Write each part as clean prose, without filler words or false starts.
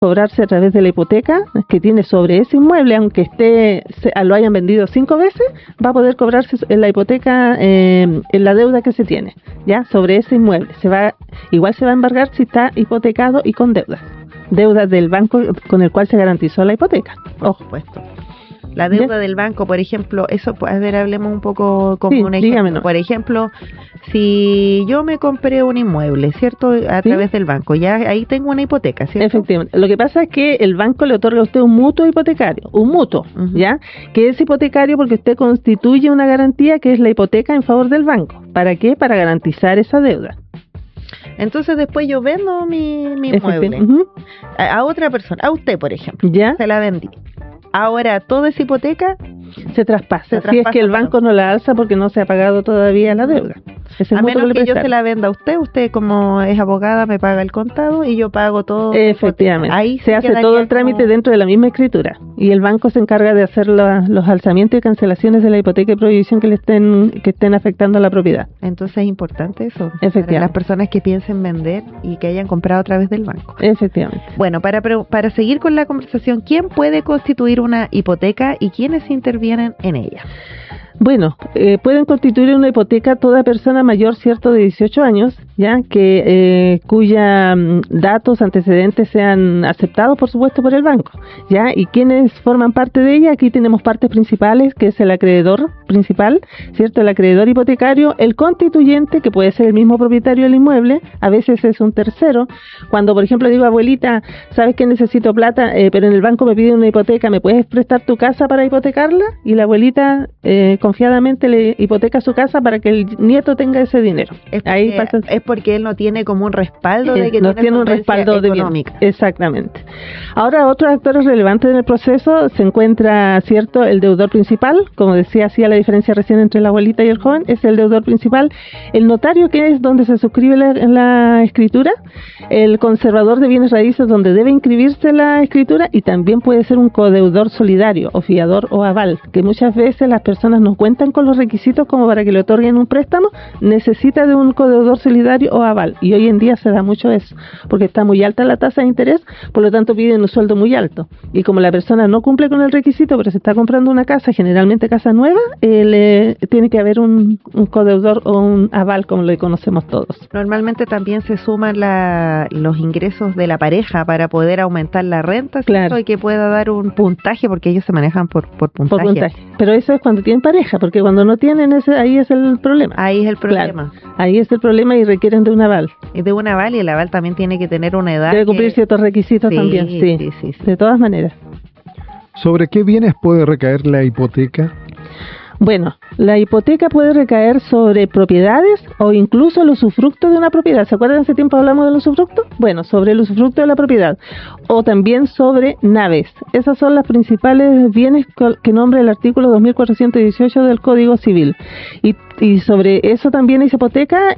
cobrarse a través de la hipoteca que tiene sobre ese inmueble, aunque lo hayan vendido 5 veces, va a poder cobrarse en la hipoteca en la deuda que se tiene, ya sobre ese inmueble. Igual se va a embargar si está hipotecado y con deudas del banco con el cual se garantizó la hipoteca. Ojo, puesto. La deuda del banco, por ejemplo, eso, a ver, hablemos un poco como un ejemplo. Dígamelo. Por ejemplo, si yo me compré un inmueble, ¿cierto? A través del banco, ya ahí tengo una hipoteca, ¿cierto? Efectivamente. Lo que pasa es que el banco le otorga a usted un mutuo hipotecario, ¿ya? Que es hipotecario porque usted constituye una garantía que es la hipoteca en favor del banco. ¿Para qué? Para garantizar esa deuda. Entonces después yo vendo mi inmueble a otra persona, a usted, por ejemplo. ¿Ya? Se la vendí. Ahora, toda esa hipoteca se traspasa. Si es que el banco no la alza porque no se ha pagado todavía la deuda. A menos que yo se la venda a usted como es abogada me paga el contado y yo pago todo. Efectivamente. Ahí se hace todo el trámite dentro de la misma escritura y el banco se encarga de hacer los alzamientos y cancelaciones de la hipoteca y prohibición que estén afectando a la propiedad. Entonces es importante eso. Efectivamente. Para las personas que piensen vender y que hayan comprado a través del banco. Efectivamente. Bueno, para seguir con la conversación, ¿quién puede constituir una hipoteca y quiénes intervienen en ella? Bueno, pueden constituir una hipoteca toda persona mayor, cierto, de 18 años, ya que cuya datos, antecedentes sean aceptados, por supuesto, por el banco, ya. Y quienes forman parte de ella, aquí tenemos partes principales, que es el acreedor principal, cierto, el acreedor hipotecario, el constituyente, que puede ser el mismo propietario del inmueble, a veces es un tercero. Cuando, por ejemplo, digo, abuelita, sabes que necesito plata, pero en el banco me piden una hipoteca, ¿me puedes prestar tu casa para hipotecarla? Y la abuelita confiadamente le hipoteca su casa para que el nieto tenga ese dinero. Es porque él no tiene como un respaldo de que no tiene un respaldo económico. Exactamente. Ahora, otros actores relevantes en el proceso se encuentra, cierto, el deudor principal, como decía, hacía la diferencia recién entre la abuelita y el joven, es el deudor principal, el notario, que es donde se suscribe la escritura, el conservador de bienes raíces, donde debe inscribirse la escritura, y también puede ser un codeudor solidario, o fiador o aval, que muchas veces las personas no cuentan con los requisitos como para que le otorguen un préstamo, necesita de un codeudor solidario o aval, y hoy en día se da mucho eso, porque está muy alta la tasa de interés, por lo tanto piden un sueldo muy alto, y como la persona no cumple con el requisito, pero se está comprando una casa, generalmente casa nueva, tiene que haber un codeudor o un aval, como lo conocemos todos. Normalmente también se suman los ingresos de la pareja para poder aumentar la renta, ¿cierto? Claro. Y que pueda dar un puntaje, porque ellos se manejan por puntaje. Pero eso es cuando tienen pareja, porque cuando no tienen, ahí es el problema. Ahí es el problema. Claro, ahí es el problema y requieren de un aval. Y de un aval, y el aval también tiene que tener una edad. Debe cumplir ciertos requisitos también, sí. De todas maneras. ¿Sobre qué bienes puede recaer la hipoteca? Bueno, la hipoteca puede recaer sobre propiedades o incluso el usufructo de una propiedad. ¿Se acuerdan? Hace tiempo hablamos del usufructo. Bueno, sobre el usufructo de la propiedad. O también sobre naves. Esas son las principales bienes que nombra el artículo 2418 del Código Civil. Y sobre eso también esa hipoteca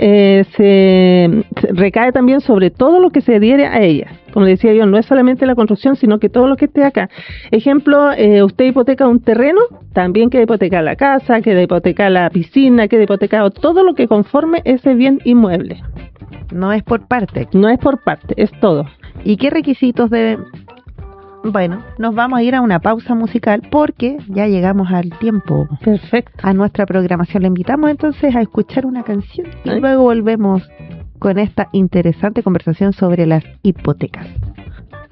se recae también sobre todo lo que se adhiere a ella. Como decía yo, no es solamente la construcción, sino que todo lo que esté acá. Ejemplo, usted hipoteca un terreno, también queda hipotecada la casa, queda hipotecada la piscina, queda hipotecado todo lo que conforme ese bien inmueble. No es por parte. No es por parte, es todo. ¿Y qué requisitos deben? Bueno, nos vamos a ir a una pausa musical porque ya llegamos al tiempo. Perfecto. A nuestra programación. Le invitamos entonces a escuchar una canción y luego volvemos con esta interesante conversación sobre las hipotecas.